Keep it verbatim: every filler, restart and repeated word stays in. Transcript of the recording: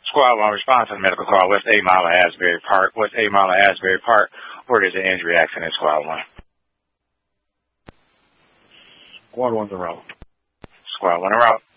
Squad one, response to the medical call. West eight Mile of Asbury Park. West eight Mile of Asbury Park. Where there's an injury accident, Squad one. Squad one's en route. Squad one en route.